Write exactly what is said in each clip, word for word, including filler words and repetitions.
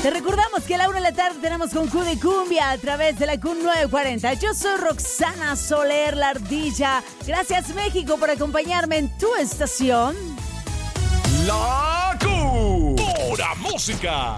Te recordamos que a la una de la tarde tenemos con Q de Cumbia a través de la Q novecientos cuarenta. Yo soy Roxana Soler, la ardilla. Gracias, México, por acompañarme en tu estación. La Q. Pura música.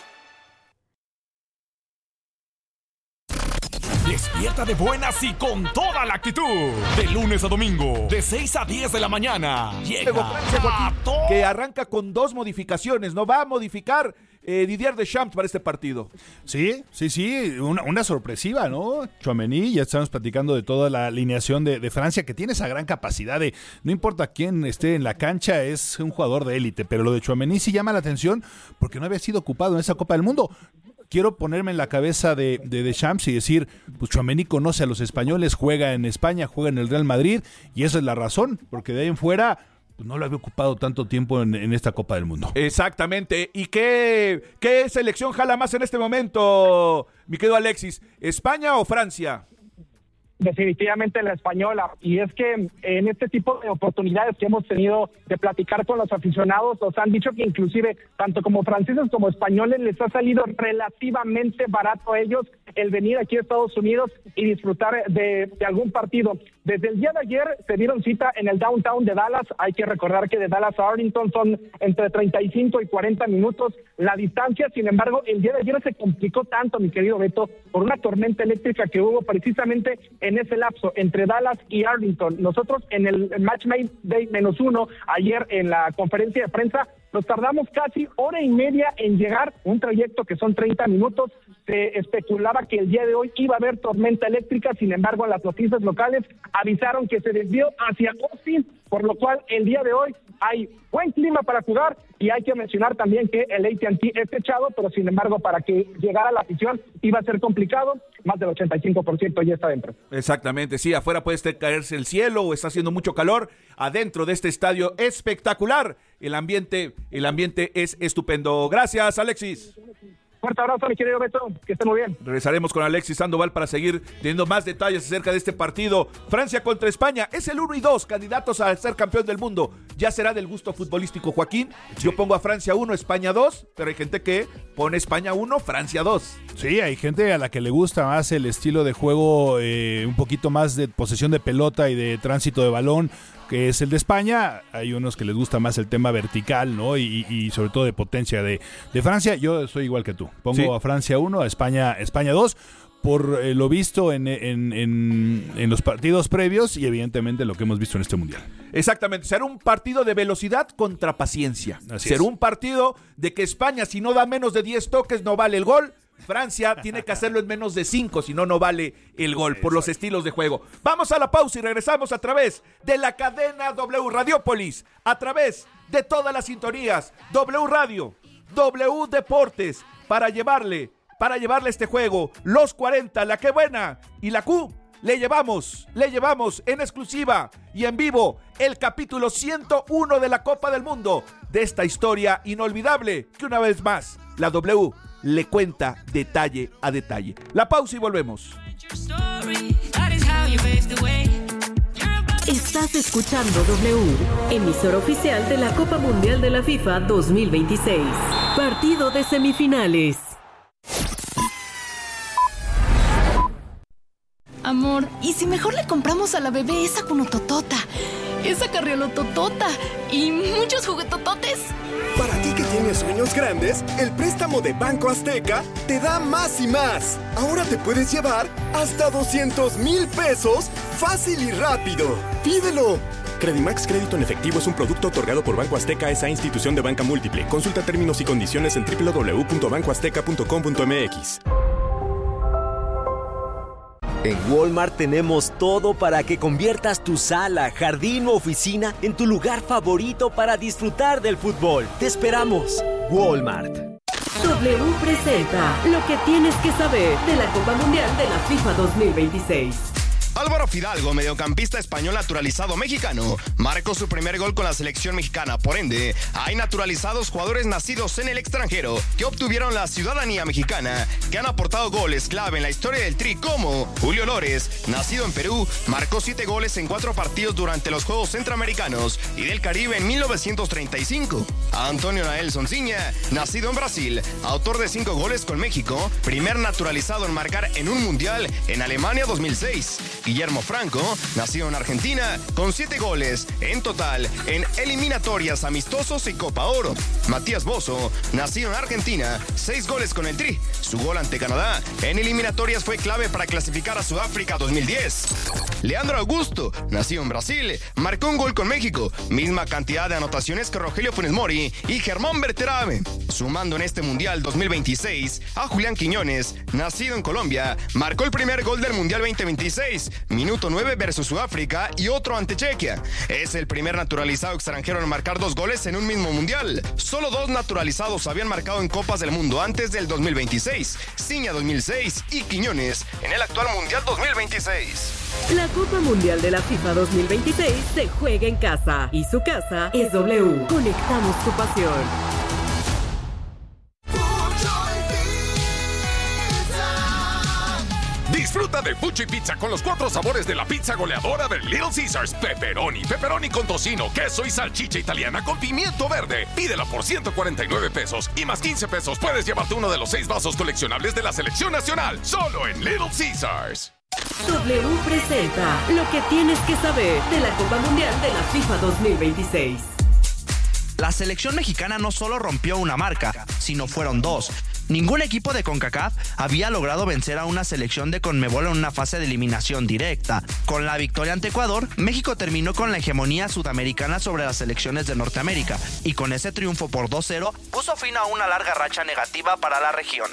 Despierta de buenas y con toda la actitud. De lunes a domingo, de seis a diez de la mañana. Llega Francia, Joaquín, to- que arranca con dos modificaciones. No va a modificar eh, Didier Deschamps para este partido. Sí, sí, sí, una, una sorpresiva, ¿no? Tchouaméni, ya estamos platicando de toda la alineación de, de Francia, que tiene esa gran capacidad de, no importa quién esté en la cancha, es un jugador de élite, pero lo de Tchouaméni sí llama la atención porque no había sido ocupado en esa Copa del Mundo. Quiero ponerme en la cabeza de, de Deschamps y decir, pues Tchouaméni conoce a los españoles, juega en España, juega en el Real Madrid, y esa es la razón, porque de ahí en fuera pues no lo había ocupado tanto tiempo en, en esta Copa del Mundo. Exactamente. ¿Y qué, qué selección jala más en este momento, mi querido Alexis? ¿España o Francia? Definitivamente la española, y es que en este tipo de oportunidades que hemos tenido de platicar con los aficionados, nos han dicho que inclusive tanto como franceses como españoles les ha salido relativamente barato a ellos el venir aquí a Estados Unidos y disfrutar de, de algún partido. Desde el día de ayer se dieron cita en el downtown de Dallas. Hay que recordar que de Dallas a Arlington son entre treinta y cinco y cuarenta minutos la distancia. Sin embargo, el día de ayer se complicó tanto, mi querido Beto, por una tormenta eléctrica que hubo precisamente en ese lapso entre Dallas y Arlington. Nosotros en el Match Day menos uno, ayer en la conferencia de prensa, nos tardamos casi hora y media en llegar, un trayecto que son treinta minutos. Se especulaba que el día de hoy iba a haber tormenta eléctrica, sin embargo, las noticias locales avisaron que se desvió hacia Austin, por lo cual el día de hoy hay buen clima para jugar, y hay que mencionar también que el A T and T es techado, pero sin embargo, para que llegara la afición iba a ser complicado. Más del ochenta y cinco por ciento ya está dentro. Exactamente, sí, afuera puede estar caerse el cielo o está haciendo mucho calor. Adentro de este estadio espectacular, el ambiente, el ambiente es estupendo. Gracias, Alexis. Fuerte abrazo, mi querido Beto, que esté muy bien. Regresaremos con Alexis Sandoval para seguir teniendo más detalles acerca de este partido. Francia contra España, es el uno y dos, candidatos a ser campeón del mundo. Ya será del gusto futbolístico, Joaquín. Yo pongo a Francia uno, España dos, pero hay gente que pone España uno, Francia dos. Sí, hay gente a la que le gusta más el estilo de juego, eh, un poquito más de posesión de pelota y de tránsito de balón, que es el de España. Hay unos que les gusta más el tema vertical, ¿no? Y, y sobre todo de potencia de, de Francia. Yo soy igual que tú. Pongo sí. a Francia uno, a España, España dos, por eh, lo visto en, en, en, en los partidos previos y evidentemente lo que hemos visto en este Mundial. Exactamente, será un partido de velocidad contra paciencia. Así será es. un partido de que España, si no da menos de diez toques, no vale el gol. Francia tiene que hacerlo en menos de cinco, si no, no vale el gol. Exacto. Por los estilos de juego. Vamos a la pausa y regresamos a través de la cadena W Radiópolis, a través de todas las sintonías, W Radio, W Deportes, para llevarle, para llevarle este juego, los cuarenta, la que buena y la Q. Le llevamos, le llevamos en exclusiva y en vivo el capítulo ciento uno de la Copa del Mundo, de esta historia inolvidable que una vez más la W le cuenta detalle a detalle. La pausa y volvemos. Estás escuchando W, emisora oficial de la Copa Mundial de la FIFA dos mil veintiséis. Partido de semifinales. Amor, ¿y si mejor le compramos a la bebé esa cunototota, esa carriolototota y muchos juguetototes? Para ti que tienes sueños grandes, el préstamo de Banco Azteca te da más y más. Ahora te puedes llevar hasta doscientos mil pesos fácil y rápido. ¡Pídelo! Credimax Crédito en Efectivo es un producto otorgado por Banco Azteca, esa institución de banca múltiple. Consulta términos y condiciones en doble u doble u doble u punto banco azteca punto com punto m x. En Walmart tenemos todo para que conviertas tu sala, jardín o oficina en tu lugar favorito para disfrutar del fútbol. ¡Te esperamos! Walmart. W presenta lo que tienes que saber de la Copa Mundial de la FIFA dos mil veintiséis. Álvaro Fidalgo, mediocampista español naturalizado mexicano, marcó su primer gol con la selección mexicana. Por ende, hay naturalizados jugadores nacidos en el extranjero que obtuvieron la ciudadanía mexicana, que han aportado goles clave en la historia del Tri, como Julio Lores, nacido en Perú, marcó siete goles en cuatro partidos durante los Juegos Centroamericanos y del Caribe en mil novecientos treinta y cinco. Antonio Nael Sonsinha, nacido en Brasil, autor de cinco goles con México, primer naturalizado en marcar en un mundial en Alemania dos mil seis. Guillermo Franco, nacido en Argentina, con siete goles en total en eliminatorias, amistosos y Copa Oro. Matías Bozo, nacido en Argentina, seis goles con el Tri. Su gol ante Canadá en eliminatorias fue clave para clasificar a Sudáfrica dos mil diez. Leandro Augusto, nacido en Brasil, marcó un gol con México, misma cantidad de anotaciones que Rogelio Funes Mori y Germán Berterame. Sumando en este Mundial dos mil veintiséis a Julián Quiñones, nacido en Colombia, marcó el primer gol del Mundial veinte veintiséis, minuto nueve versus Sudáfrica y otro ante Chequia. Es el primer naturalizado extranjero en marcar dos goles en un mismo Mundial. Solo dos naturalizados habían marcado en Copas del Mundo antes del dos mil veintiséis, Ciña dos mil seis y Quiñones en el actual Mundial dos mil veintiséis. La Copa Mundial de la FIFA dos mil veintiséis se juega en casa y su casa es W. Conectamos tu pasión. Disfruta de Fuchi Pizza con los cuatro sabores de la pizza goleadora de Little Caesars. Pepperoni, pepperoni con tocino, queso y salchicha italiana con pimiento verde. Pídela por ciento cuarenta y nueve pesos y más quince pesos puedes llevarte uno de los seis vasos coleccionables de la selección nacional. Solo en Little Caesars. W presenta lo que tienes que saber de la Copa Mundial de la FIFA dos mil veintiséis. La selección mexicana no solo rompió una marca, sino fueron dos. Ningún equipo de CONCACAF había logrado vencer a una selección de CONMEBOL en una fase de eliminación directa. Con la victoria ante Ecuador, México terminó con la hegemonía sudamericana sobre las selecciones de Norteamérica y con ese triunfo por dos cero puso fin a una larga racha negativa para la región.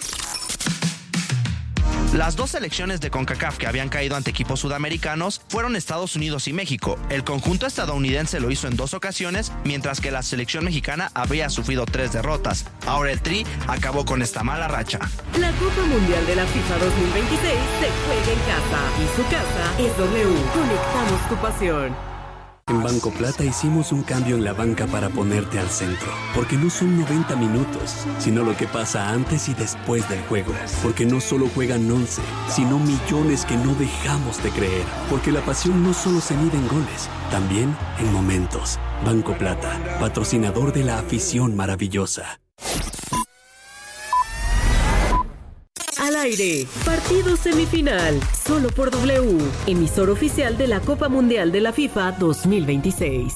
Las dos selecciones de CONCACAF que habían caído ante equipos sudamericanos fueron Estados Unidos y México. El conjunto estadounidense lo hizo en dos ocasiones, mientras que la selección mexicana había sufrido tres derrotas. Ahora el Tri acabó con esta mala racha. La Copa Mundial de la FIFA dos mil veintiséis se juega en casa y su casa es W. Conectamos tu pasión. En Banco Plata hicimos un cambio en la banca para ponerte al centro. Porque no son noventa minutos, sino lo que pasa antes y después del juego. Porque no solo juegan once, sino millones que no dejamos de creer. Porque la pasión no solo se mide en goles, también en momentos. Banco Plata, patrocinador de la afición maravillosa. Al aire, partido semifinal, solo por W, emisor oficial de la Copa Mundial de la FIFA dos mil veintiséis.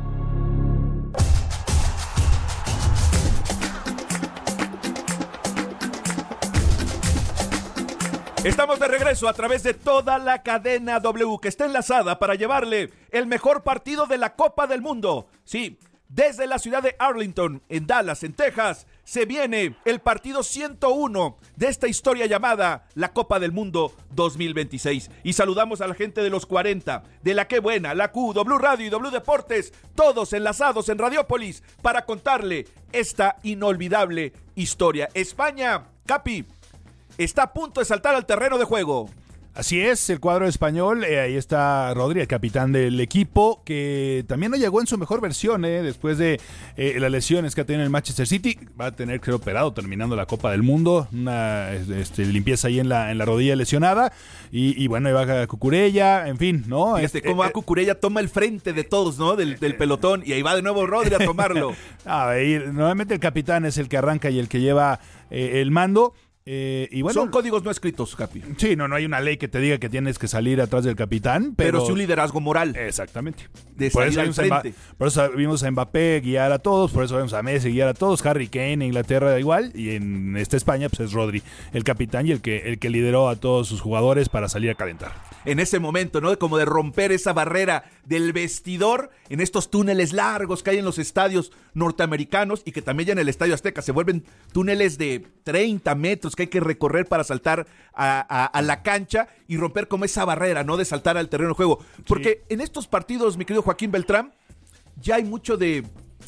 Estamos de regreso a través de toda la cadena W que está enlazada para llevarle el mejor partido de la Copa del Mundo. Sí, desde la ciudad de Arlington, en Dallas, en Texas, se viene el partido ciento uno de esta historia llamada la Copa del Mundo dos mil veintiséis. Y saludamos a la gente de los cuarenta, de la Qué Buena, la Q, W Radio y W Deportes, todos enlazados en Radiópolis para contarle esta inolvidable historia. España, Capi, está a punto de saltar al terreno de juego. Así es, el cuadro español, eh, ahí está Rodri, el capitán del equipo, que también no llegó en su mejor versión, eh, después de eh, las lesiones que ha tenido en el Manchester City. Va a tener que ser operado terminando la Copa del Mundo, una este, limpieza ahí en la, en la rodilla lesionada, y, y bueno, ahí va Cucurella, en fin, ¿no? Fíjate este, cómo eh, va Cucurella, toma el frente de todos, ¿no? Del, del pelotón, y ahí va de nuevo Rodri a tomarlo. A ver, nuevamente el capitán es el que arranca y el que lleva eh, el mando. Eh, y bueno, son códigos no escritos, Capi. Sí, no, no hay una ley que te diga que tienes que salir atrás del capitán, pero, pero sí un liderazgo moral. Exactamente. De por, salir eso al frente. Mba, por eso vimos a Mbappé guiar a todos, por eso vemos a Messi guiar a todos, Harry Kane en Inglaterra igual, y en esta España pues es Rodri, el capitán y el que, el que lideró a todos sus jugadores para salir a calentar. En ese momento, ¿no? Como de romper esa barrera del vestidor en estos túneles largos que hay en los estadios norteamericanos y que también ya en el Estadio Azteca se vuelven túneles de treinta metros que hay que recorrer para saltar a, a, a la cancha y romper como esa barrera, ¿no? De saltar al terreno de juego. Porque sí, en estos partidos, mi querido Joaquín Beltrán, ya hay mucho de,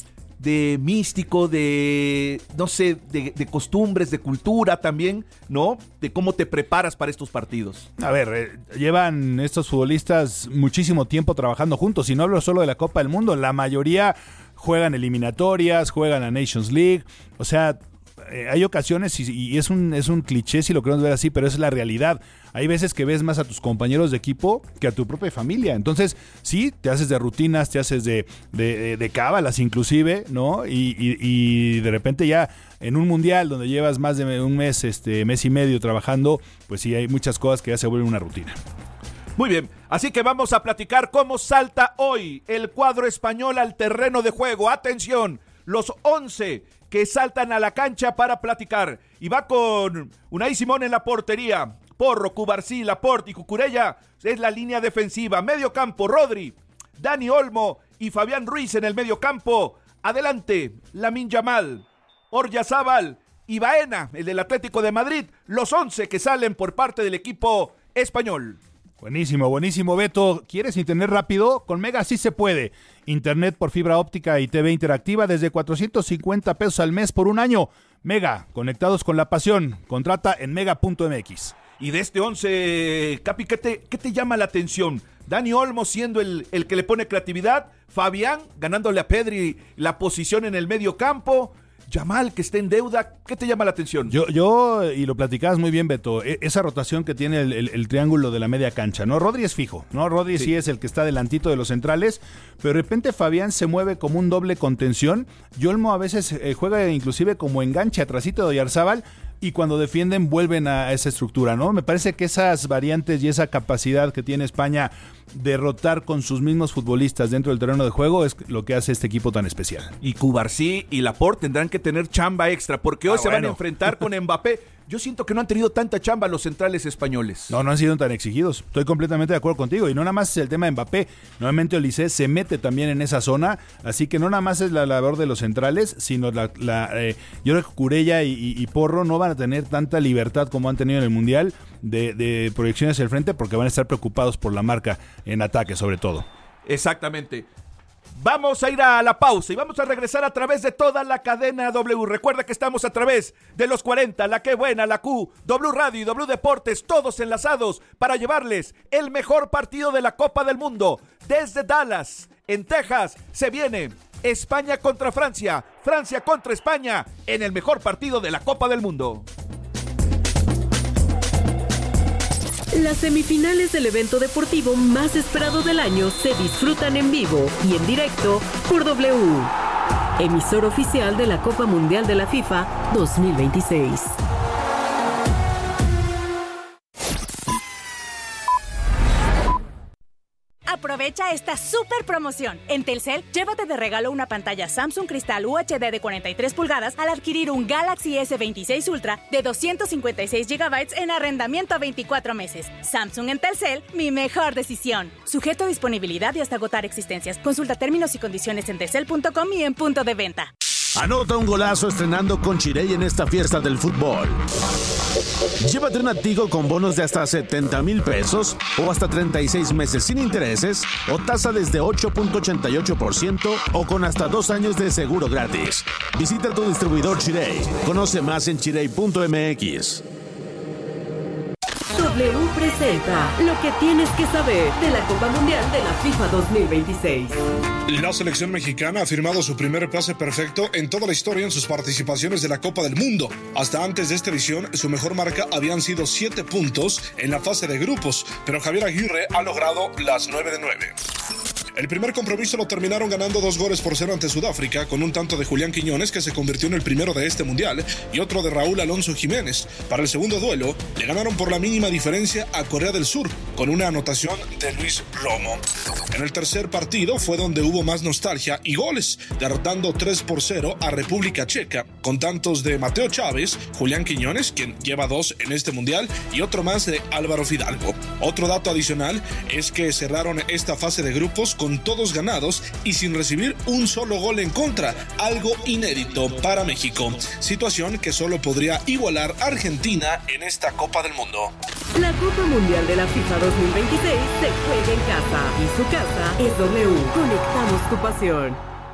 de místico, de, no sé, de, de costumbres, de cultura también, ¿no? De cómo te preparas para estos partidos. A ver, eh, llevan estos futbolistas muchísimo tiempo trabajando juntos, y no hablo solo de la Copa del Mundo, la mayoría juegan eliminatorias, juegan a Nations League, o sea, eh, hay ocasiones, y, y es un es un cliché si lo queremos ver así, pero es la realidad. Hay veces que ves más a tus compañeros de equipo que a tu propia familia. Entonces, sí, te haces de rutinas, te haces de, de, de cábalas inclusive, ¿no? Y, y, y de repente ya en un mundial donde llevas más de un mes, este mes y medio trabajando, pues sí, hay muchas cosas que ya se vuelven una rutina. Muy bien, así que vamos a platicar cómo salta hoy el cuadro español al terreno de juego. Atención, los once que saltan a la cancha para platicar. Y va con Unai Simón en la portería. Porro, Cubarsí, Laporte y Cucurella es la línea defensiva. Medio campo, Rodri, Dani Olmo y Fabián Ruiz en el medio campo. Adelante, Lamine Yamal, Oryazábal y Baena, el del Atlético de Madrid. Los once que salen por parte del equipo español. Buenísimo, buenísimo, Beto. ¿Quieres internet rápido? Con Mega sí se puede. Internet por fibra óptica y T V interactiva desde cuatrocientos cincuenta pesos al mes por un año. Mega, conectados con la pasión. Contrata en mega punto m x. Y de este once, Capi, ¿qué te, qué te llama la atención? Dani Olmo siendo el, el que le pone creatividad. Fabián ganándole a Pedri la posición en el medio campo. Yamal, que está en deuda, ¿qué te llama la atención? Yo, yo y lo platicabas muy bien, Beto, esa rotación que tiene el, el, el triángulo de la media cancha, ¿no? Rodri es fijo, ¿no? Rodri sí. sí es el que está adelantito de los centrales, pero de repente Fabián se mueve como un doble contención, y Olmo a veces eh, juega inclusive como enganche atrasito de Oyarzábal, y cuando defienden vuelven a esa estructura, ¿no? Me parece que esas variantes y esa capacidad que tiene España de rotar con sus mismos futbolistas dentro del terreno de juego es lo que hace este equipo tan especial. Y Cubarsí y Laporte tendrán que tener chamba extra, porque hoy ah, se bueno. van a enfrentar con Mbappé. Yo siento que no han tenido tanta chamba los centrales españoles. No, no han sido tan exigidos. Estoy completamente de acuerdo contigo. Y no nada más es el tema de Mbappé. Nuevamente Olise se mete también en esa zona. Así que no nada más es la labor de los centrales, sino la... la eh, yo creo que Cucurella y, y, y Porro no van a tener tanta libertad como han tenido en el Mundial de, de proyección hacia el frente, porque van a estar preocupados por la marca en ataque sobre todo. Exactamente. Vamos a ir a la pausa y vamos a regresar a través de toda la cadena W. Recuerda que estamos a través de los cuarenta, La Qué Buena, La Q, W Radio y W Deportes, todos enlazados para llevarles el mejor partido de la Copa del Mundo. Desde Dallas, en Texas, se viene España contra Francia, Francia contra España, en el mejor partido de la Copa del Mundo. Las semifinales del evento deportivo más esperado del año se disfrutan en vivo y en directo por W, emisor oficial de la Copa Mundial de la FIFA dos mil veintiséis. Aprovecha esta super promoción. En Telcel, llévate de regalo una pantalla Samsung Cristal U H D de cuarenta y tres pulgadas al adquirir un Galaxy S veintiséis Ultra de doscientos cincuenta y seis gigabytes en arrendamiento a veinticuatro meses. Samsung en Telcel, mi mejor decisión. Sujeto a disponibilidad y hasta agotar existencias. Consulta términos y condiciones en telcel punto com y en punto de venta. Anota un golazo estrenando con Chirey en esta fiesta del fútbol. Llévate una Tigo con bonos de hasta setenta mil pesos o hasta treinta y seis meses sin intereses o tasa desde ocho punto ochenta y ocho por ciento o con hasta dos años de seguro gratis. Visita tu distribuidor Chirey. Conoce más en chirey punto m x. W presenta lo que tienes que saber de la Copa Mundial de la FIFA dos mil veintiséis. La selección mexicana ha firmado su primer pase perfecto en toda la historia en sus participaciones de la Copa del Mundo. Hasta antes de esta edición, su mejor marca habían sido siete puntos en la fase de grupos, pero Javier Aguirre ha logrado las nueve de nueve. El primer compromiso lo terminaron ganando dos goles por cero ante Sudáfrica, con un tanto de Julián Quiñones, que se convirtió en el primero de este mundial, y otro de Raúl Alonso Jiménez. Para el segundo duelo, le ganaron por la mínima diferencia a Corea del Sur, con una anotación de Luis Romo. En el tercer partido fue donde hubo más nostalgia y goles, derrotando tres por cero a República Checa, con tantos de Mateo Chávez, Julián Quiñones, quien lleva dos en este mundial, y otro más de Álvaro Fidalgo. Otro dato adicional es que cerraron esta fase de grupos con todos ganados y sin recibir un solo gol en contra, algo inédito para México, situación que solo podría igualar Argentina en esta Copa del Mundo. La Copa Mundial de la FIFA dos mil veintiséis se juega en casa y su casa es W. Conectamos tu pasión.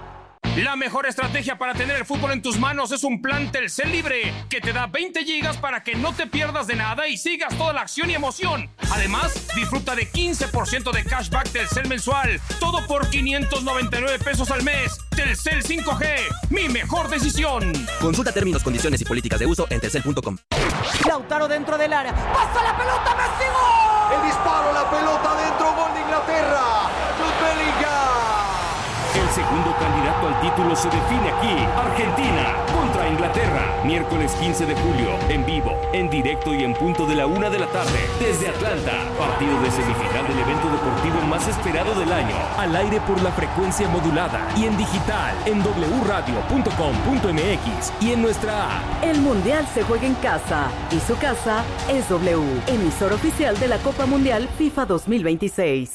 La mejor estrategia para tener el fútbol en tus manos es un plan Telcel Libre, que te da veinte gigas para que no te pierdas de nada y sigas toda la acción y emoción. Además, disfruta de quince por ciento de cashback Telcel mensual, todo por quinientos noventa y nueve pesos al mes. Telcel cinco G, mi mejor decisión. Consulta términos, condiciones y políticas de uso en telcel punto com. Lautaro dentro del área. ¡Pasa la pelota, Messi! ¡Gol! El disparo, la pelota dentro, gol de Inglaterra. Jude Bellingham. El segundo candidato al título se define aquí. Argentina contra Inglaterra. Miércoles quince de julio, en vivo, en directo y en punto de la una de la tarde. Desde Atlanta, partido de semifinal del evento deportivo más esperado del año. Al aire por la frecuencia modulada y en digital, en doble u radio punto com punto m x y en nuestra app. El Mundial se juega en casa y su casa es W, emisor oficial de la Copa Mundial FIFA dos mil veintiséis.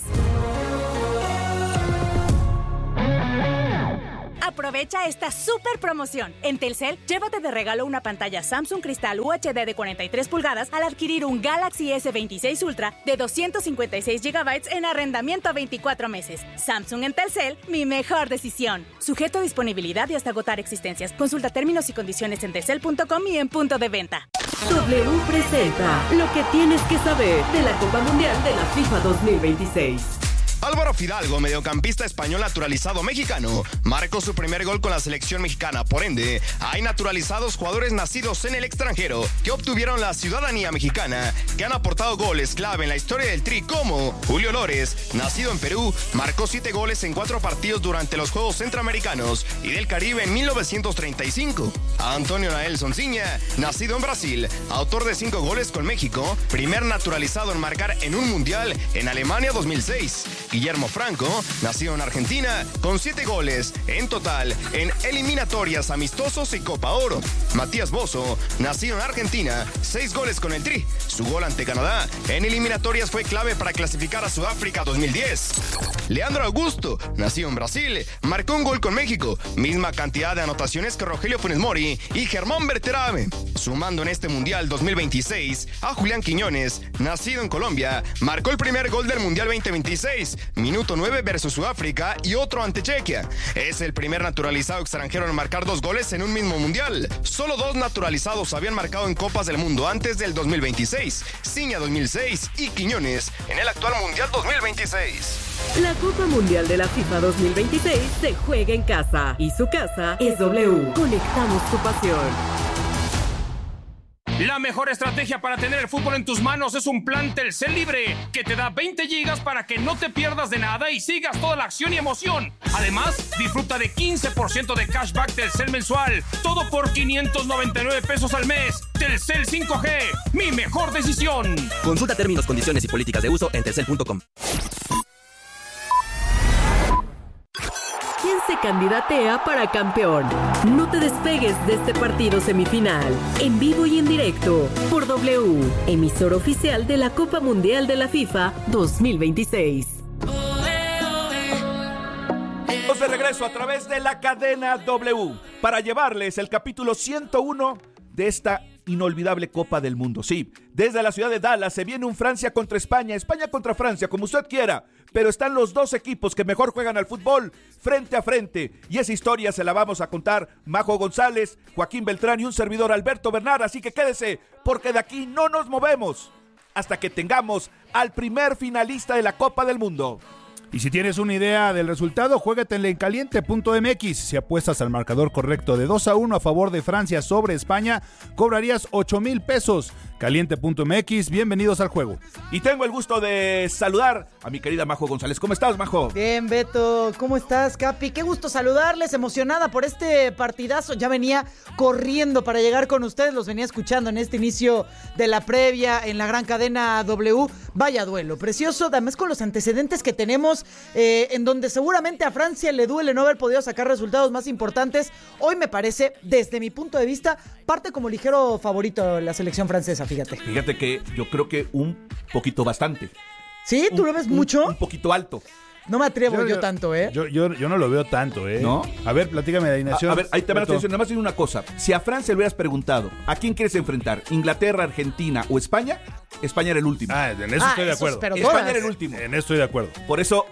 Aprovecha esta super promoción. En Telcel, llévate de regalo una pantalla Samsung Cristal U H D de cuarenta y tres pulgadas al adquirir un Galaxy S veintiséis Ultra de doscientos cincuenta y seis gigabytes en arrendamiento a veinticuatro meses. Samsung en Telcel, mi mejor decisión. Sujeto a disponibilidad y hasta agotar existencias. Consulta términos y condiciones en telcel punto com y en punto de venta. W presenta lo que tienes que saber de la Copa Mundial de la FIFA dos mil veintiséis. Álvaro Fidalgo, mediocampista español naturalizado mexicano, marcó su primer gol con la selección mexicana. Por ende, hay naturalizados jugadores nacidos en el extranjero que obtuvieron la ciudadanía mexicana, que han aportado goles clave en la historia del Tri, como Julio Lores, nacido en Perú, marcó siete goles en cuatro partidos durante los Juegos Centroamericanos y del Caribe en mil novecientos treinta y cinco. Antonio Nael Sonsinha, nacido en Brasil, autor de cinco goles con México, primer naturalizado en marcar en un mundial en Alemania dos mil seis. Guillermo Franco, nacido en Argentina, con siete goles en total en eliminatorias, amistosos y Copa Oro. Matías Bozo, nacido en Argentina, seis goles con el Tri. Su gol ante Canadá en eliminatorias fue clave para clasificar a Sudáfrica dos mil diez. Leandro Augusto, nacido en Brasil, marcó un gol con México, misma cantidad de anotaciones que Rogelio Funes Mori y Germán Berterame. Sumando en este Mundial dos mil veintiséis a Julián Quiñones, nacido en Colombia, marcó el primer gol del Mundial veinte veintiséis, minuto nueve versus Sudáfrica y otro ante Chequia. Es el primer naturalizado extranjero en marcar dos goles en un mismo Mundial. Solo dos naturalizados habían marcado en Copas del Mundo antes del dos mil veintiséis, Ciña dos mil seis y Quiñones en el actual Mundial dos mil veintiséis. La Copa Mundial de la FIFA dos mil veintiséis se juega en casa y su casa es W. Conectamos tu pasión. La mejor estrategia para tener el fútbol en tus manos es un plan Telcel Libre, que te da veinte gigas para que no te pierdas de nada y sigas toda la acción y emoción. Además, disfruta de quince por ciento de cashback Telcel mensual, todo por quinientos noventa y nueve pesos al mes. Telcel cinco G, mi mejor decisión. Consulta términos, condiciones y políticas de uso en telcel punto com. ¿Quién se candidatea para campeón? No te despegues de este partido semifinal, en vivo y en directo, por W, emisor oficial de la Copa Mundial de la FIFA dos mil veintiséis. Estamos de regreso a través de la cadena W para llevarles el capítulo ciento uno de esta inolvidable Copa del Mundo. Sí, desde la ciudad de Dallas se viene un Francia contra España, España contra Francia, como usted quiera, pero están los dos equipos que mejor juegan al fútbol frente a frente, y esa historia se la vamos a contar Majo González, Joaquín Beltrán y un servidor Alberto Bernard, así que quédese, porque de aquí no nos movemos hasta que tengamos al primer finalista de la Copa del Mundo. Y si tienes una idea del resultado, juégatele en caliente punto m x. Si apuestas al marcador correcto de dos a uno a favor de Francia sobre España, cobrarías ocho mil pesos. caliente punto m x, bienvenidos al juego. Y tengo el gusto de saludar a mi querida Majo González. ¿Cómo estás, Majo? Bien, Beto. ¿Cómo estás, Capi? Qué gusto saludarles, emocionada por este partidazo. Ya venía corriendo para llegar con ustedes, los venía escuchando en este inicio de la previa en la gran cadena W. Vaya duelo, precioso, además con los antecedentes que tenemos, eh, en donde seguramente a Francia le duele no haber podido sacar resultados más importantes. Hoy me parece, desde mi punto de vista, parte como ligero favorito la selección francesa, fíjate. Fíjate que yo creo que un poquito bastante. ¿Sí? ¿Tú un, lo ves mucho? Un, un poquito alto. No me atrevo yo, yo, yo tanto, ¿eh? Yo, yo, yo no lo veo tanto, ¿eh? ¿No? A ver, platícame de alineación. A, a ver, ahí te van a decir, nada más decir una cosa. Si a Francia le hubieras preguntado, ¿a quién quieres enfrentar? ¿Inglaterra, Argentina o España? España era el último. Ah, en eso ah, estoy de acuerdo. España era el último. En eso estoy de acuerdo. Por eso,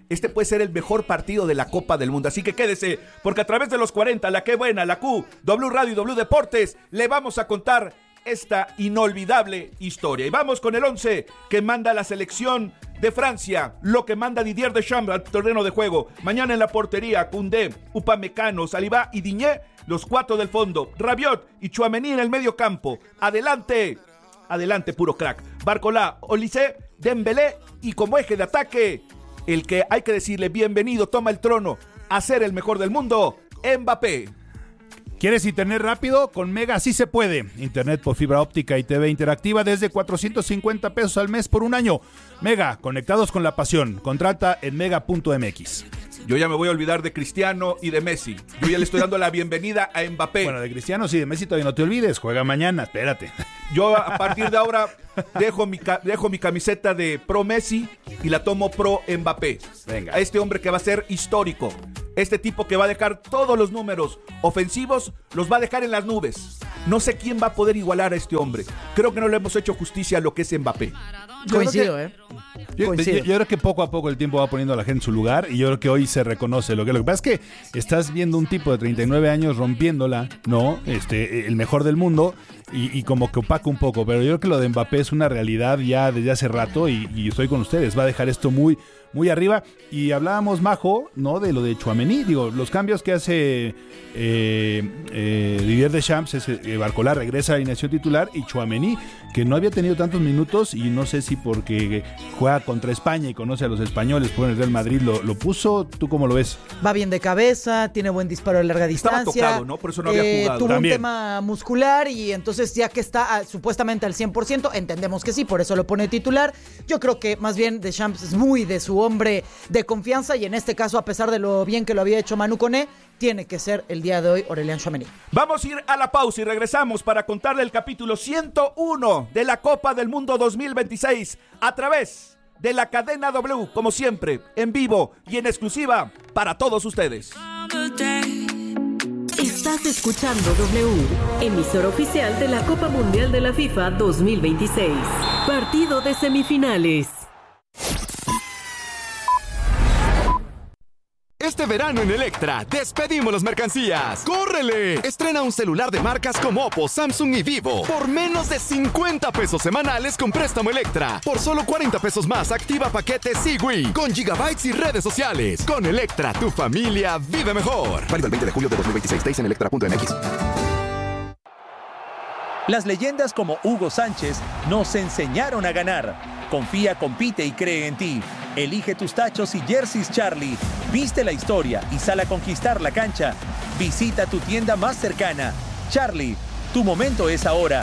este puede ser el mejor partido de la Copa del Mundo. Así que quédese, porque a través de los cuarenta, la que buena, la Q, W Radio y W Deportes, le vamos a contar esta inolvidable historia. Y vamos con el once que manda la selección de Francia, lo que manda Didier Deschamps al terreno de juego. Mañana en la portería, Koundé, Upamecano, Saliba y Digne, los cuatro del fondo. Rabiot y Tchouaméni en el medio campo. Adelante, adelante, puro crack. Barcola, Olise, Dembélé y como eje de ataque, el que hay que decirle bienvenido, toma el trono a ser el mejor del mundo, Mbappé. ¿Quieres internet rápido? Con Mega sí se puede. Internet por fibra óptica y T V interactiva desde cuatrocientos cincuenta pesos al mes por un año. Mega, conectados con la pasión. Contrata en mega punto m x. Yo ya me voy a olvidar de Cristiano y de Messi. Yo ya le estoy dando la bienvenida a Mbappé. Bueno, de Cristiano sí, de Messi todavía no te olvides. Juega mañana, espérate. Yo a partir de ahora dejo mi, dejo mi camiseta de pro Messi y la tomo pro Mbappé. Venga. A este hombre que va a ser histórico. Este tipo que va a dejar todos los números ofensivos, los va a dejar en las nubes. No sé quién va a poder igualar a este hombre. Creo que no le hemos hecho justicia a lo que es Mbappé. Yo Coincido, que, ¿eh? Yo, Coincido. Yo, yo creo que poco a poco el tiempo va poniendo a la gente en su lugar y yo creo que hoy se reconoce. Lo que, lo que pasa es que estás viendo un tipo de treinta y nueve años rompiéndola, ¿no? Este, el mejor del mundo y, y como que opaca un poco. Pero yo creo que lo de Mbappé es una realidad ya desde hace rato y, y estoy con ustedes. Va a dejar esto muy... muy arriba, y hablábamos, Majo, ¿no? De lo de Tchouaméni, digo, los cambios que hace eh, eh, Didier Deschamps es que Barcola regresa a la alineación titular y Tchouaméni, que no había tenido tantos minutos y no sé si porque juega contra España y conoce a los españoles, por el Real Madrid, lo, lo puso. ¿Tú cómo lo ves? Va bien de cabeza, tiene buen disparo a larga distancia. Estaba tocado, ¿no? Por eso no había eh, jugado. Tuvo También un tema muscular y entonces ya que está a, supuestamente al cien por ciento, entendemos que sí, por eso lo pone titular. Yo creo que más bien Deschamps es muy de su hombre de confianza y en este caso, a pesar de lo bien que lo había hecho Manu Koné, tiene que ser el día de hoy Aurélien Tchouaméni. Vamos a ir a la pausa y regresamos para contarle el capítulo ciento uno de la Copa del Mundo dos mil veintiséis a través de la cadena W, como siempre, en vivo y en exclusiva para todos ustedes. Estás escuchando W, emisora oficial de la Copa Mundial de la FIFA dos mil veintiséis. Partido de semifinales. Este verano en Electra, despedimos las mercancías. ¡Córrele! Estrena un celular de marcas como Oppo, Samsung y Vivo por menos de cincuenta pesos semanales con préstamo Electra. Por solo cuarenta pesos más, activa paquete Sigui con gigabytes y redes sociales. Con Electra, tu familia vive mejor. Válido el veinte de julio de dos mil veintiséis. Tays en electra punto m x. Las leyendas como Hugo Sánchez nos enseñaron a ganar. Confía, compite y cree en ti. Elige tus tachos y jerseys Charlie. Viste la historia y sal a conquistar la cancha. Visita tu tienda más cercana. Charlie, tu momento es ahora.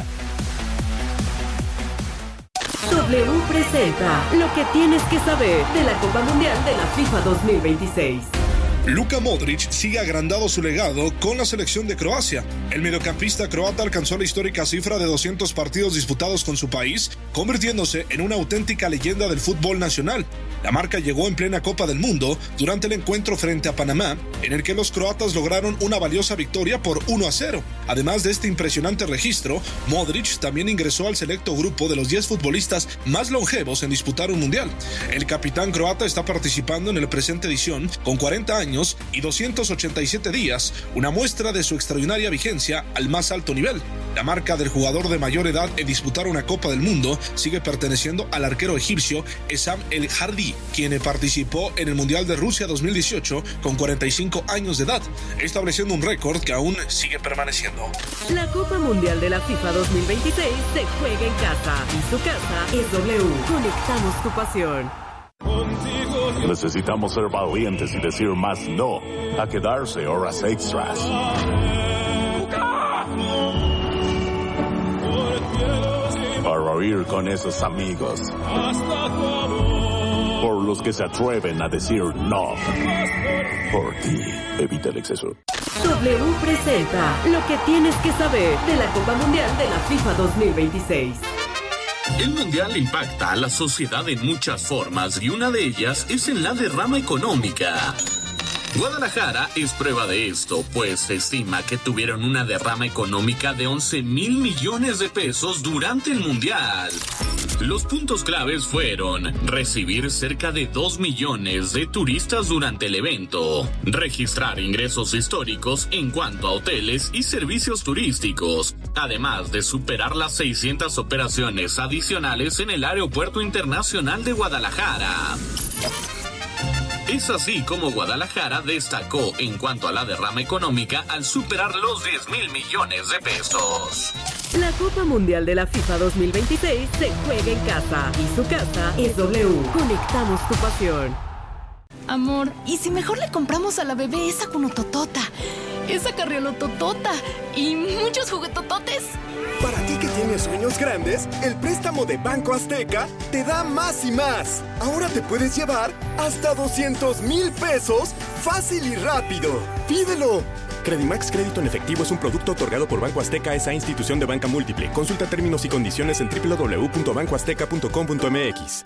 W presenta lo que tienes que saber de la Copa Mundial de la FIFA dos mil veintiséis. Luka Modric sigue agrandando su legado con la selección de Croacia. El mediocampista croata alcanzó la histórica cifra de doscientos partidos disputados con su país, convirtiéndose en una auténtica leyenda del fútbol nacional. La marca llegó en plena Copa del Mundo durante el encuentro frente a Panamá, en el que los croatas lograron una valiosa victoria por uno a cero. Además de este impresionante registro, Modric también ingresó al selecto grupo de los diez futbolistas más longevos en disputar un mundial. El capitán croata está participando en la presente edición con cuarenta años y doscientos ochenta y siete días, una muestra de su extraordinaria vigencia al más alto nivel. La marca del jugador de mayor edad en disputar una Copa del Mundo sigue perteneciendo al arquero egipcio Essam El Hardy, quien participó en el Mundial de Rusia dos mil dieciocho con cuarenta y cinco años de edad, estableciendo un récord que aún sigue permaneciendo. La Copa Mundial de la FIFA dos mil veintiséis se juega en casa y su casa es W. Conectamos tu pasión. Necesitamos ser valientes y decir más no a quedarse horas extras. Para ir con esos amigos. Por los que se atreven a decir no. Por ti, evita el exceso. W presenta lo que tienes que saber de la Copa Mundial de la FIFA dos mil veintiséis. El mundial impacta a la sociedad en muchas formas y una de ellas es en la derrama económica. Guadalajara es prueba de esto, pues se estima que tuvieron una derrama económica de once mil millones de pesos durante el Mundial. Los puntos claves fueron recibir cerca de dos millones de turistas durante el evento, registrar ingresos históricos en cuanto a hoteles y servicios turísticos, además de superar las seiscientas operaciones adicionales en el Aeropuerto Internacional de Guadalajara. Es así como Guadalajara destacó en cuanto a la derrama económica al superar los diez mil millones de pesos. La Copa Mundial de la FIFA dos mil veintiséis se juega en casa y su casa es W. Conectamos tu pasión. Amor, ¿y si mejor le compramos a la bebé esa cunototota, esa carriolototota y muchos juguetototes? Para ti que tienes sueños grandes, el préstamo de Banco Azteca te da más y más. Ahora te puedes llevar hasta doscientos mil pesos fácil y rápido. ¡Pídelo! Credimax Crédito en Efectivo es un producto otorgado por Banco Azteca, esa institución de banca múltiple. Consulta términos y condiciones en doble u doble u doble u punto banco azteca punto com punto m x.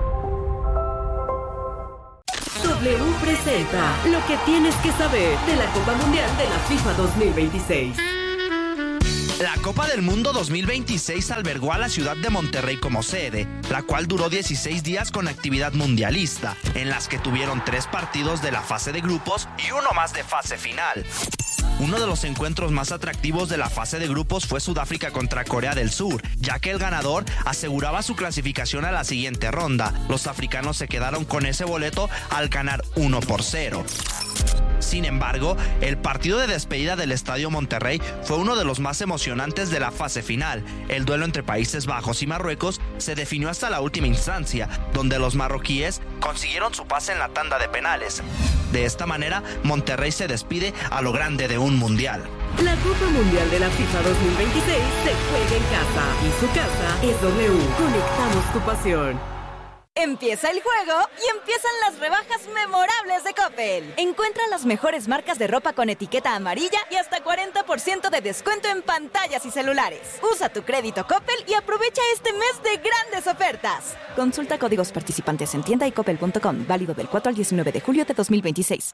W presenta lo que tienes que saber de la Copa Mundial de la FIFA dos mil veintiséis. La Copa del Mundo dos mil veintiséis albergó a la ciudad de Monterrey como sede, la cual duró dieciséis días con actividad mundialista, en las que tuvieron tres partidos de la fase de grupos y uno más de fase final. Uno de los encuentros más atractivos de la fase de grupos fue Sudáfrica contra Corea del Sur, ya que el ganador aseguraba su clasificación a la siguiente ronda. Los africanos se quedaron con ese boleto al ganar uno por cero. Sin embargo, el partido de despedida del Estadio Monterrey fue uno de los más emocionantes de la fase final. El duelo entre Países Bajos y Marruecos se definió hasta la última instancia, donde los marroquíes consiguieron su pase en la tanda de penales. De esta manera, Monterrey se despide a lo grande de un mundial. La Copa Mundial de la FIFA dos mil veintiséis se juega en casa y su casa es W. Conectamos tu pasión. Empieza el juego y empiezan las rebajas memorables de Coppel. Encuentra las mejores marcas de ropa con etiqueta amarilla y hasta cuarenta por ciento de descuento en pantallas y celulares. Usa tu crédito Coppel y aprovecha este mes de grandes ofertas. Consulta códigos participantes en tienda y coppel punto com. Válido del cuatro al diecinueve de julio de dos mil veintiséis.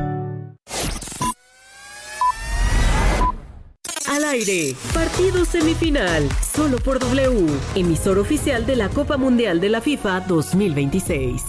Al aire, partido semifinal, solo por W, emisor oficial de la Copa Mundial de la FIFA dos mil veintiséis.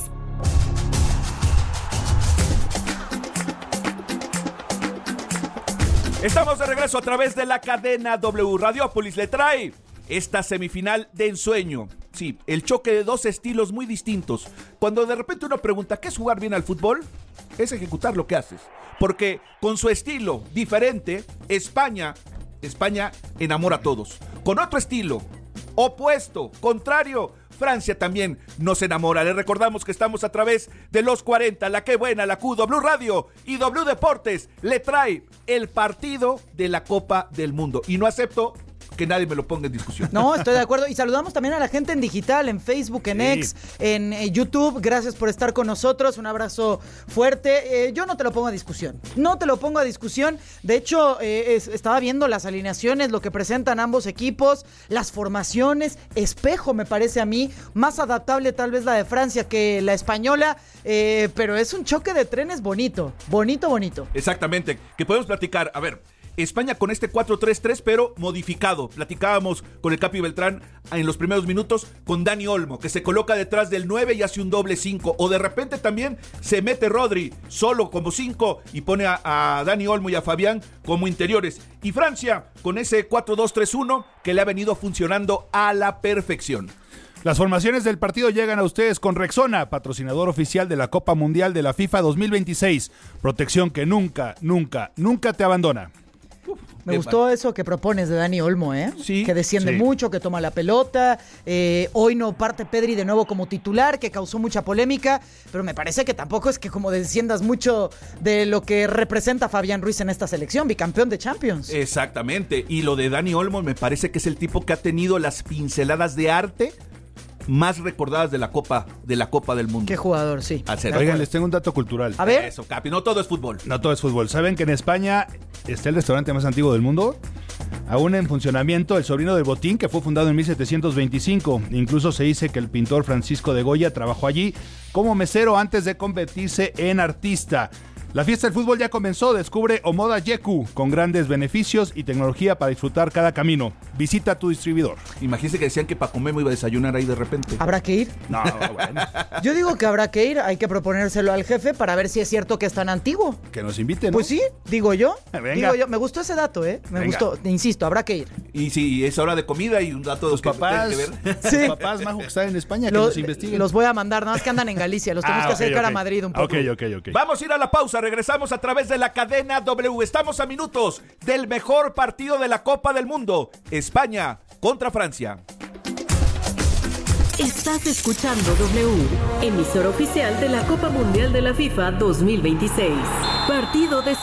Estamos de regreso a través de la cadena W. Radiopolis le trae esta semifinal de ensueño. Sí, el choque de dos estilos muy distintos. Cuando de repente uno pregunta, ¿qué es jugar bien al fútbol? Es ejecutar lo que haces. Porque con su estilo diferente, España... España enamora a todos. Con otro estilo, opuesto, contrario, Francia también nos enamora. Les recordamos que estamos a través de los cuarenta, la que buena, la Q, W Radio y W Deportes. Le trae el partido de la Copa del Mundo. Y no acepto que nadie me lo ponga en discusión. No, estoy de acuerdo. Y saludamos también a la gente en digital, en Facebook, en sí. X, en eh, YouTube. Gracias por estar con nosotros. Un abrazo fuerte. Eh, yo no te lo pongo a discusión. No te lo pongo a discusión. De hecho, eh, es, estaba viendo las alineaciones, lo que presentan ambos equipos, las formaciones. Espejo, me parece a mí. Más adaptable tal vez la de Francia que la española. Eh, pero es un choque de trenes bonito. Bonito, bonito. Exactamente. Que podemos platicar. A ver... España con este cuatro tres tres, pero modificado. Platicábamos con el Capi Beltrán en los primeros minutos con Dani Olmo, que se coloca detrás del nueve y hace un doble cinco. O de repente también se mete Rodri solo como cinco y pone a, a Dani Olmo y a Fabián como interiores. Y Francia con ese cuatro dos tres uno que le ha venido funcionando a la perfección. Las formaciones del partido llegan a ustedes con Rexona, patrocinador oficial de la Copa Mundial de la FIFA dos mil veintiséis. Protección que nunca, nunca, nunca te abandona. Me gustó eso que propones de Dani Olmo, ¿eh? Sí. Que desciende sí. mucho, que toma la pelota. Eh, hoy no parte Pedri de nuevo como titular, que causó mucha polémica. Pero me parece que tampoco es que como desciendas mucho de lo que representa Fabián Ruiz en esta selección, bicampeón de Champions. Exactamente. Y lo de Dani Olmo me parece que es el tipo que ha tenido las pinceladas de arte más recordadas de la Copa de la Copa del Mundo. Qué jugador, sí. Oigan, les tengo un dato cultural. A ver. Eso, Capi, no todo es fútbol. No todo es fútbol. ¿Saben que en España está el restaurante más antiguo del mundo? Aún en funcionamiento, el sobrino del Botín, que fue fundado en mil setecientos veinticinco. Incluso se dice que el pintor Francisco de Goya trabajó allí como mesero antes de convertirse en artista. La fiesta del fútbol ya comenzó. Descubre Omoda Yeku con grandes beneficios y tecnología para disfrutar cada camino. Visita tu distribuidor. Imagínese que decían que Paco Memo iba a desayunar ahí de repente. ¿Habrá que ir? No, bueno. Yo digo que habrá que ir. Hay que proponérselo al jefe para ver si es cierto que es tan antiguo. Que nos inviten, ¿no? Pues sí, digo yo. Venga. Digo yo. Me gustó ese dato, ¿eh? Me Venga. gustó. Insisto, habrá que ir. Y si es hora de comida y un dato de Los que papás, tiene que ver. sí. Los papás, Majo, que están en España, que Los, nos investiguen. los voy a mandar, nada más que andan en Galicia. Los tenemos Ah, que ok, acercar ok. a Madrid un poco. Ok, ok, ok. Vamos a ir a la pausa, regresamos a través de la cadena W. Estamos a minutos del mejor partido de la Copa del Mundo, España contra Francia. Estás escuchando W, emisora oficial de la Copa Mundial de la FIFA dos mil veintiséis. Partido de